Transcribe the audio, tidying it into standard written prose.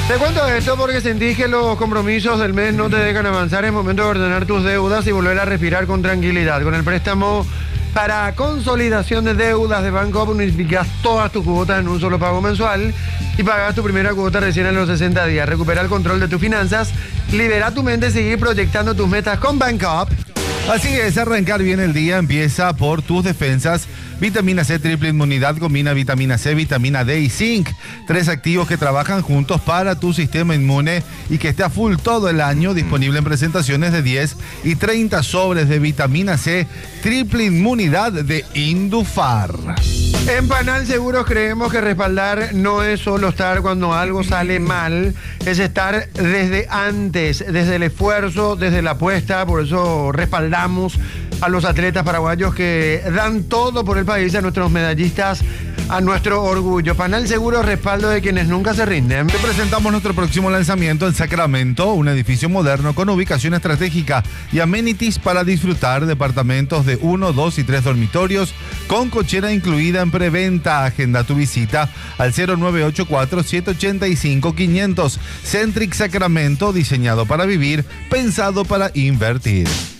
Te cuento esto porque sentís que los compromisos del mes no te dejan avanzar. Es momento de ordenar tus deudas y volver a respirar con tranquilidad. Con el préstamo para consolidación de deudas de Bancoop unificas todas tus cuotas en un solo pago mensual y pagas tu primera cuota recién en los 60 días. Recupera el control de tus finanzas, libera tu mente y seguir proyectando tus metas con Bancoop. Así es, arrancar bien el día empieza por tus defensas. Vitamina C triple inmunidad combina vitamina C, vitamina D y zinc. 3 activos que trabajan juntos para tu sistema inmune y que esté a full todo el año. Disponible en presentaciones de 10 y 30 sobres de vitamina C triple inmunidad de Indufar. En Panal Seguros creemos que respaldar no es solo estar cuando algo sale mal, es estar desde antes, desde el esfuerzo, desde la apuesta. Por eso respaldamos a los atletas paraguayos que dan todo por el país, a nuestros medallistas, a nuestro orgullo. Panal Seguros, respaldo de quienes nunca se rinden. Te presentamos nuestro próximo lanzamiento en Sacramento, un edificio moderno con ubicación estratégica y amenities para disfrutar. Departamentos de 1, 2 y 3 dormitorios con cochera incluida en preventa. Agenda tu visita al 0984-785-500. Centric Sacramento, diseñado para vivir, pensado para invertir.